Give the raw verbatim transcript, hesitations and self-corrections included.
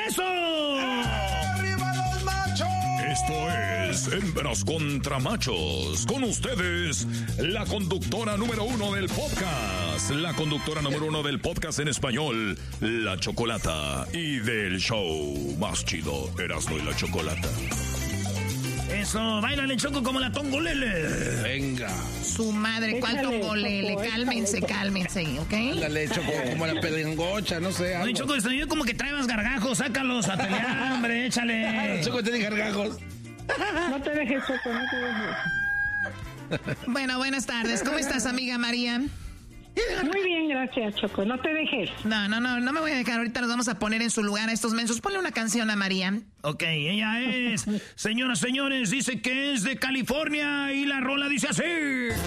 eso! ¡Arriba los machos! Esto es Hembras contra Machos. Con ustedes, la conductora número uno del podcast. La conductora número uno del podcast en español, La Chocolata. Y del show más chido, Erasmo y la Chocolata. Eso, báilale, Choco, como la tongolele. Venga. Su madre, ¿cuál Échale, tongolele? Choco, Cálmense, échale. cálmense, ¿ok? Dale, Choco, como la pelengocha, no sé. Oye, Choco, estoy como que trae más gargajos, sácalos a pelear, hombre, échale. Choco, te di gargajos. No te dejes, Choco, no te dejes. Bueno, buenas tardes. ¿Cómo estás, amiga María? Muy bien, gracias, Choco. No te dejes. No, no, no, no me voy a dejar. Ahorita los vamos a poner en su lugar a estos mensos. Ponle una canción a María. Ok, ella es, señoras, señores, dice que es de California y la rola dice así.